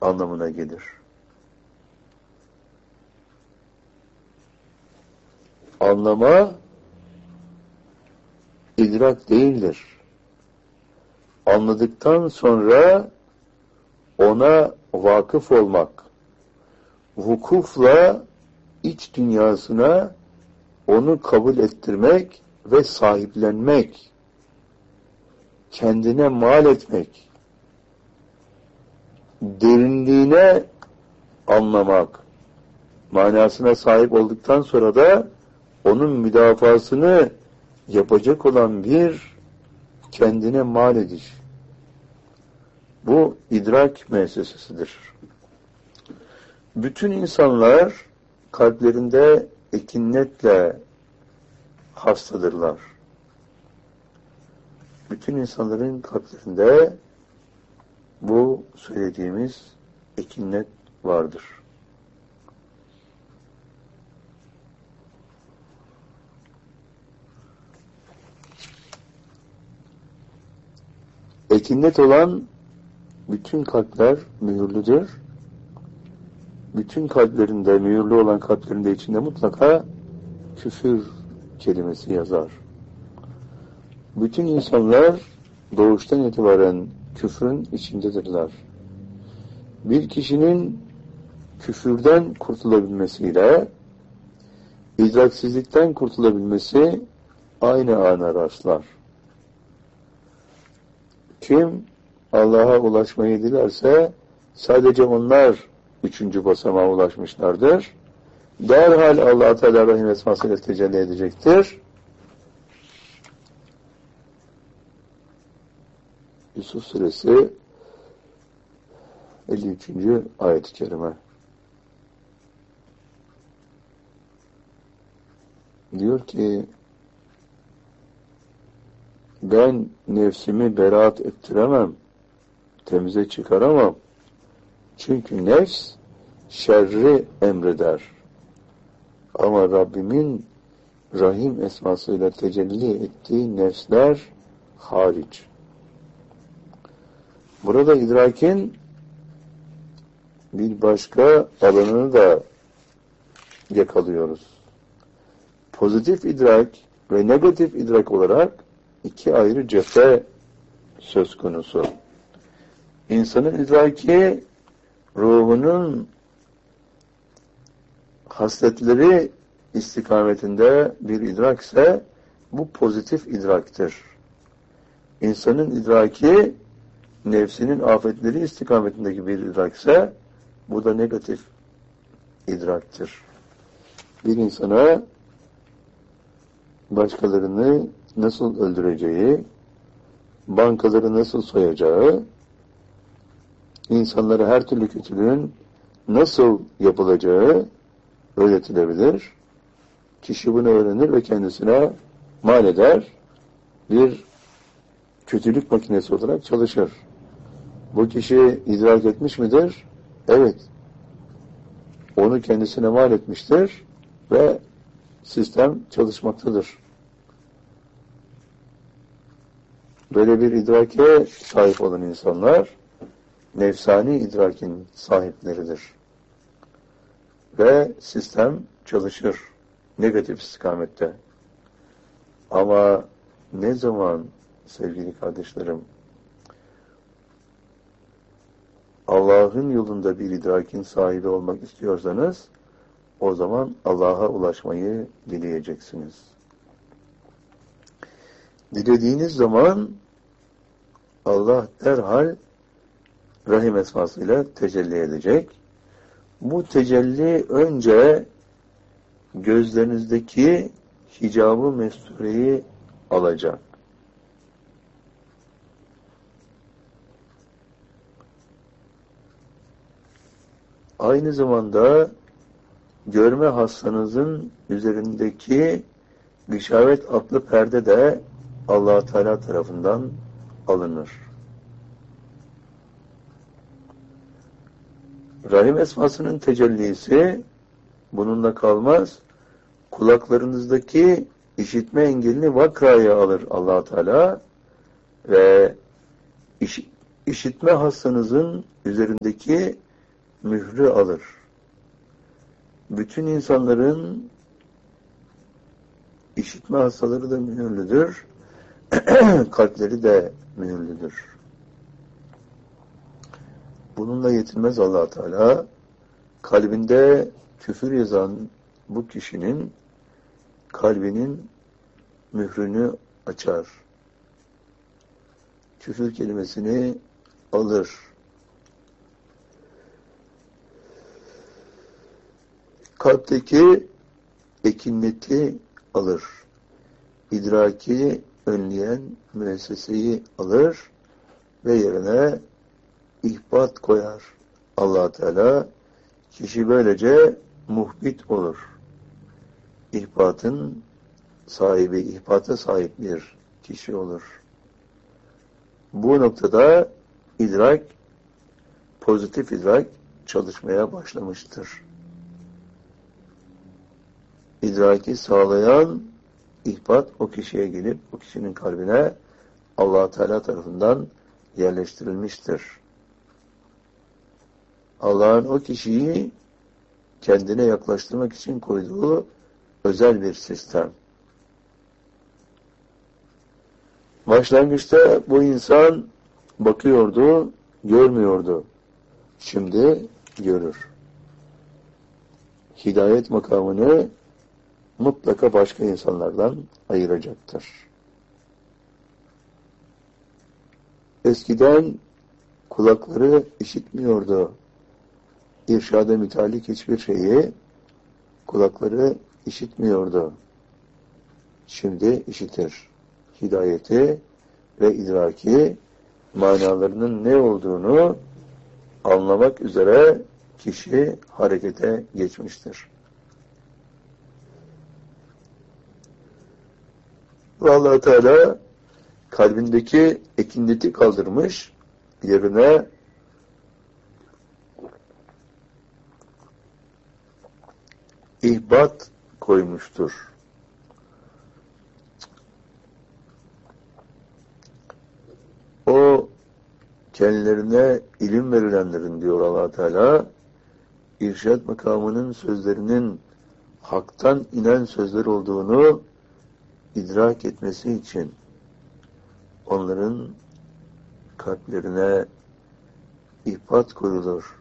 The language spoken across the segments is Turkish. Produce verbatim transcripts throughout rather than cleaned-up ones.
anlamına gelir. Anlama idrak değildir. Anladıktan sonra ona vakıf olmak, vukufla iç dünyasına onu kabul ettirmek ve sahiplenmek, kendine mal etmek, derinliğine anlamak, manasına sahip olduktan sonra da onun müdafasını yapacak olan bir kendine mal ediş. Bu idrak müessesesidir. Bütün insanlar kalplerinde ekinnetle hastadırlar. Bütün insanların kalplerinde bu söylediğimiz ekinnet vardır. Ekinnet olan bütün kalpler mühürlüdür. Bütün kalplerinde, mühürlü olan kalplerinde içinde mutlaka küfür kelimesi yazar. Bütün insanlar doğuştan itibaren küfrün içindedirler. Bir kişinin küfürden kurtulabilmesiyle idraksizlikten kurtulabilmesi aynı ana rastlar. Kim Allah'a ulaşmayı dilerse sadece onlar üçüncü basamağa ulaşmışlardır. Derhal Allah-u Teala rahim esmasıyla tecelli edecektir. Yusuf Suresi elli üçüncü ayet-i kerime. Diyor ki ben nefsimi beraat ettiremem, temize çıkaramam. Çünkü nefs şerri emreder. Ama Rabbimin rahim esmasıyla tecelli ettiği nefsler hariç. Burada idrakin bir başka alanını da yakalıyoruz. Pozitif idrak ve negatif idrak olarak iki ayrı cephe söz konusu. İnsanın idraki ruhunun hasletleri istikametinde bir idrakse bu pozitif idraktir. İnsanın idraki nefsinin afetleri istikametindeki bir idrakse bu da negatif idraktır. Bir insana başkalarını nasıl öldüreceği, bankaları nasıl soyacağı, insanlara her türlü kötülüğün nasıl yapılacağı öğretilebilir. Kişi bunu öğrenir ve kendisine mal eder. Bir kötülük makinesi olarak çalışır. Bu kişi idrak etmiş midir? Evet. Onu kendisine mal etmiştir ve sistem çalışmaktadır. Böyle bir idrake sahip olan insanlar nefsani idrakin sahipleridir. Ve sistem çalışır negatif istikamette. Ama ne zaman sevgili kardeşlerim Allah'ın yolunda bir idrakin sahibi olmak istiyorsanız o zaman Allah'a ulaşmayı dileyeceksiniz. Dilediğiniz zaman Allah derhal rahim esmasıyla tecelli edecek. Bu tecelli önce gözlerinizdeki hicab-ı mestureyi alacak. Aynı zamanda görme hastanızın üzerindeki gışavet adlı perde de Allah-u Teala tarafından alınır. Rahim esmasının tecellisi bununla kalmaz. Kulaklarınızdaki işitme engelini vakraya alır Allah-u Teala ve iş, işitme hastanızın üzerindeki mührü alır. Bütün insanların işitme hastaları da mühürlüdür. Kalpleri de mühürlüdür. Bununla yetinmez Allah Teala. Kalbinde küfür yazan bu kişinin kalbinin mührünü açar. Küfür kelimesini alır. Kalpteki ekineti alır. İdraki önleyen müesseseyi alır ve yerine ihbat koyar. Allah Teala kişi böylece muhbit olur. İhbatın sahibi, ihbata sahip bir kişi olur. Bu noktada idrak, pozitif idrak çalışmaya başlamıştır. İdraki sağlayan ihbat o kişiye gelip o kişinin kalbine Allah Teala tarafından yerleştirilmiştir. Allah'ın o kişiyi kendine yaklaştırmak için koyduğu özel bir sistem. Başlangıçta bu insan bakıyordu, görmüyordu. Şimdi görür. Hidayet makamını mutlaka başka insanlardan ayıracaktır. Eskiden kulakları işitmiyordu. İrşada mütalik hiçbir şeyi kulakları işitmiyordu. Şimdi işitir. Hidayeti ve idraki manalarının ne olduğunu anlamak üzere kişi harekete geçmiştir. Ve Allah Teala kalbindeki ekineti kaldırmış, yerine ihbat koymuştur. O kendilerine ilim verilenlerin diyor Allah Teala, irşad makamının sözlerinin haktan inen sözler olduğunu idrak etmesi için onların kalplerine ihbat koyulur.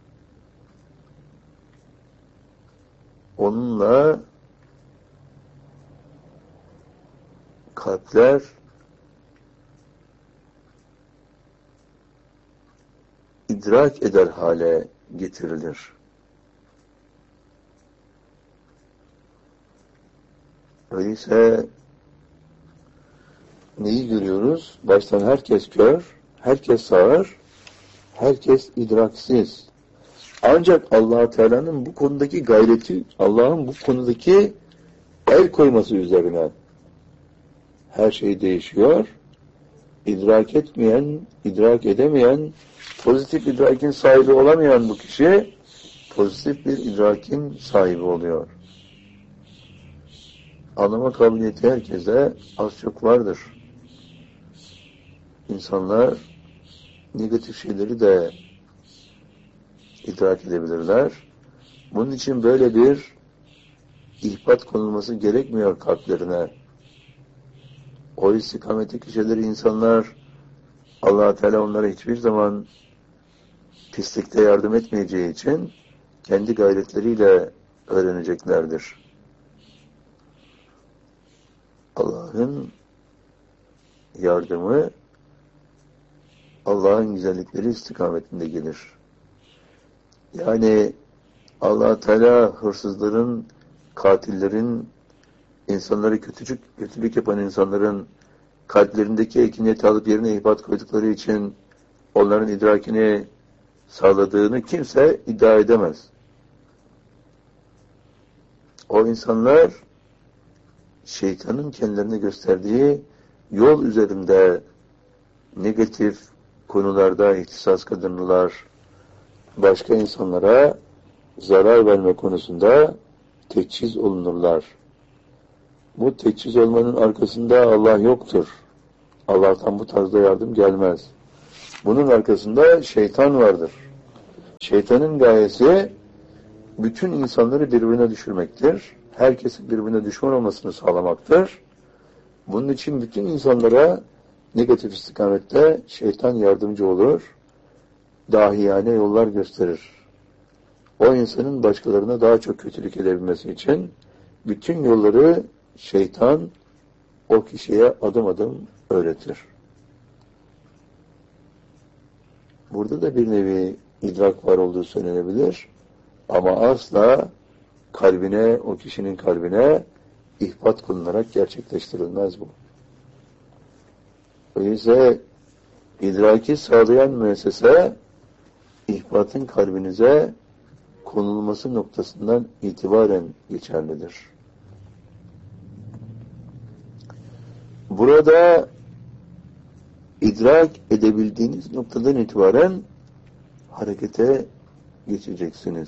Onunla kalpler idrak eder hale getirilir. Öyleyse neyi görüyoruz? Baştan herkes kör, herkes sağır, herkes idraksiz. Ancak Allah Teala'nın bu konudaki gayreti, Allah'ın bu konudaki el koyması üzerine her şey değişiyor. İdrak etmeyen, idrak edemeyen, pozitif idrakin sahibi olamayan bu kişi pozitif bir idrakin sahibi oluyor. Anlama kabiliyeti herkese az çok vardır. İnsanlar negatif şeyleri de idrak edebilirler. Bunun için böyle bir ihbat konulması gerekmiyor kalplerine. O istikametteki şeyleri insanlar, Allah Teala onlara hiçbir zaman pislikte yardım etmeyeceği için kendi gayretleriyle öğreneceklerdir. Allah'ın yardımı Allah'ın güzellikleri istikametinde gelir. Yani Allah Teala hırsızların, katillerin, insanları kötücük, kötülük yapan insanların kalplerindeki ekineti alıp yerine ihbat koydukları için onların idrakini sağladığını kimse iddia edemez. O insanlar şeytanın kendilerine gösterdiği yol üzerinde negatif konularda ihtisas kazanırlar. Başka insanlara zarar verme konusunda teçhiz olunurlar. Bu teçhiz olmanın arkasında Allah yoktur. Allah'tan bu tarzda yardım gelmez. Bunun arkasında şeytan vardır. Şeytanın gayesi bütün insanları birbirine düşürmektir. Herkesin birbirine düşman olmasını sağlamaktır. Bunun için bütün insanlara negatif istikamette şeytan yardımcı olur, dahiyane yollar gösterir. O insanın başkalarına daha çok kötülük edebilmesi için bütün yolları şeytan o kişiye adım adım öğretir. Burada da bir nevi idrak var olduğu söylenebilir. Ama asla kalbine, o kişinin kalbine ihbat kılınarak gerçekleştirilmez bu. Öyleyse idraki sağlayan müessese ihbatın kalbinize konulması noktasından itibaren geçerlidir. Burada idrak edebildiğiniz noktadan itibaren harekete geçeceksiniz.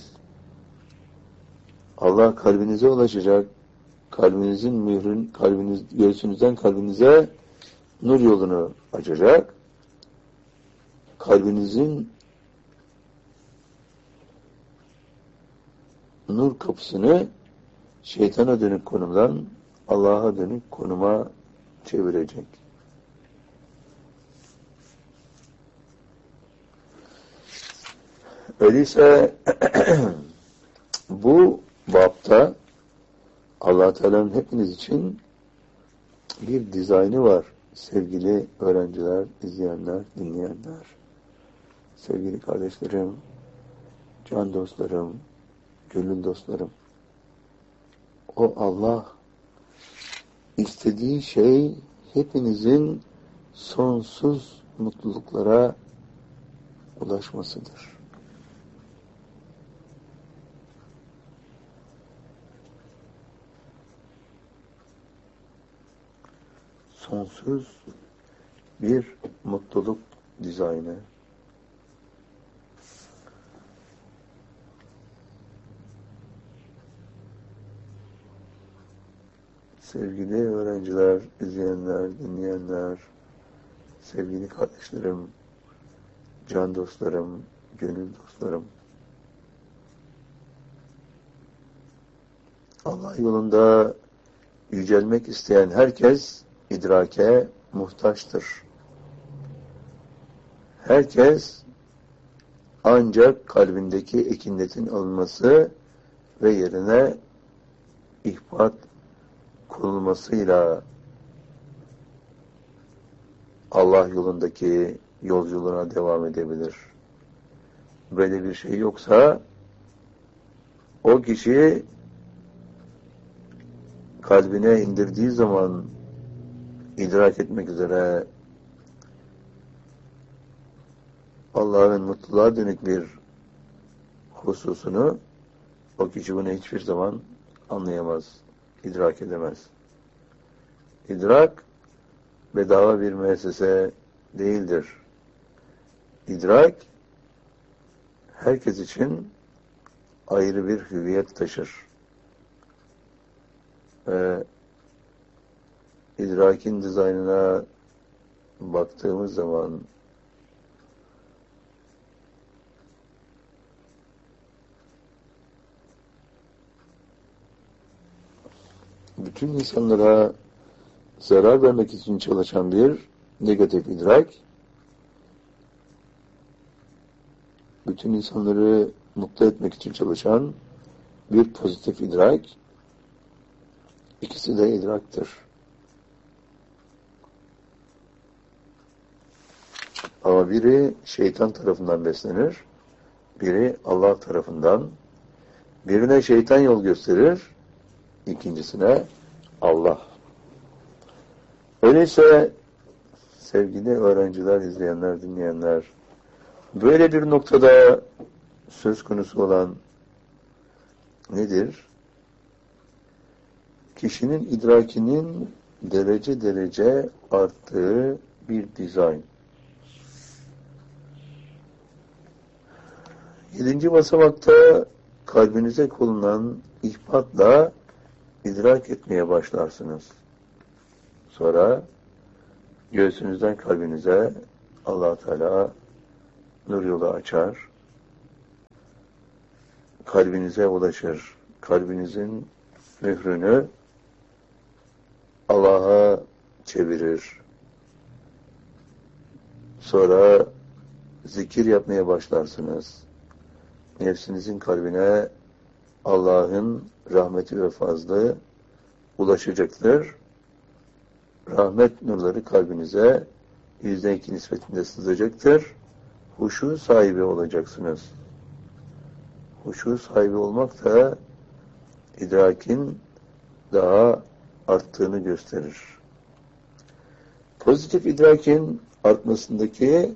Allah kalbinize ulaşacak, kalbinizin mührün, kalbiniz, göğsünüzden kalbinize nur yolunu açacak, kalbinizin nur kapısını şeytana dönük konumdan Allah'a dönük konuma çevirecek. Öyleyse bu bapta Allah Teala'nın hepiniz için bir dizaynı var. Sevgili öğrenciler, izleyenler, dinleyenler, sevgili kardeşlerim, can dostlarım, gönül dostlarım. O Allah istediği şey hepinizin sonsuz mutluluklara ulaşmasıdır. Sonsuz bir mutluluk dizaynı. Sevgili öğrenciler, izleyenler, dinleyenler, sevgili kardeşlerim, can dostlarım, gönül dostlarım. Allah yolunda yücelmek isteyen herkes idrake muhtaçtır. Herkes ancak kalbindeki ekinetin alınması ve yerine ihbat konulmasıyla Allah yolundaki yolculuğuna devam edebilir. Böyle bir şey yoksa o kişi kalbine indirdiği zaman idrak etmek üzere Allah'ın mutluluğa dönük bir hususunu o kişi bunu hiçbir zaman anlayamaz, idrak edemez. İdrak bedava bir müessese değildir. İdrak herkes için ayrı bir hüviyet taşır. Ve idrakin dizaynına baktığımız zaman bütün insanlara zarar vermek için çalışan bir negatif idrak, bütün insanları mutlu etmek için çalışan bir pozitif idrak, ikisi de idraktır. Ama biri şeytan tarafından beslenir, biri Allah tarafından. Birine şeytan yol gösterir, ikincisine Allah. Öyleyse sevgili öğrenciler, izleyenler, dinleyenler, böyle bir noktada söz konusu olan nedir? Kişinin idrakinin derece derece arttığı bir dizayn. Yedinci basamakta kalbinize konulan ihbatla idrak etmeye başlarsınız. Sonra göğsünüzden kalbinize Allah Teala nur yolu açar. kalbinize ulaşır. Kalbinizin mührünü Allah'a çevirir. Sonra zikir yapmaya başlarsınız. Nefsinizin kalbine Allah'ın rahmeti ve fazlı ulaşacaktır. Rahmet nurları kalbinize yüzde iki nispetinde sızacaktır. Huşu sahibi olacaksınız. Huşu sahibi olmak da idrakin daha arttığını gösterir. Pozitif idrakin artmasındaki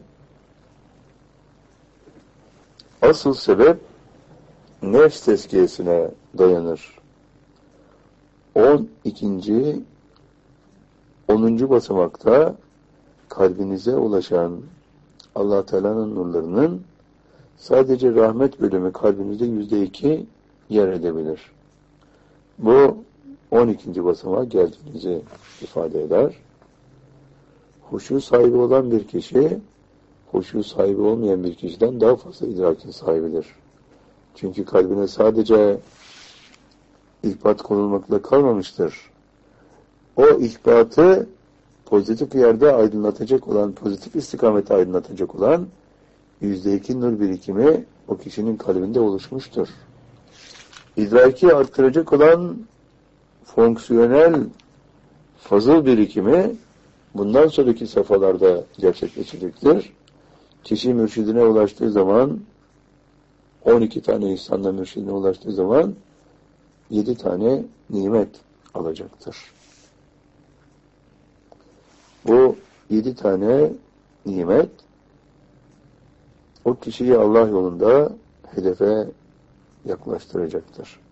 asıl sebep nefs tezkiyesine dayanır. on ikinci onuncu basamakta kalbinize ulaşan Allah Teala'nın nurlarının sadece rahmet bölümü kalbinizde yüzde iki yer edebilir. Bu on ikinci basamağa geldiğinizi ifade eder. Huşu sahibi olan bir kişi, huşu sahibi olmayan bir kişiden daha fazla idrakin sahibidir. Çünkü kalbine sadece ihbat konulmakla kalmamıştır. O ihbatı pozitif yerde aydınlatacak olan, pozitif istikamete aydınlatacak olan yüzde iki nur birikimi o kişinin kalbinde oluşmuştur. İdraki arttıracak olan fonksiyonel fazıl birikimi bundan sonraki safhalarda gerçekleşecektir. Kişi mürşidine ulaştığı zaman, on iki tane ihsanla mürşidine ulaştığı zaman yedi tane nimet alacaktır. Bu yedi tane nimet o kişiyi Allah yolunda hedefe yaklaştıracaktır.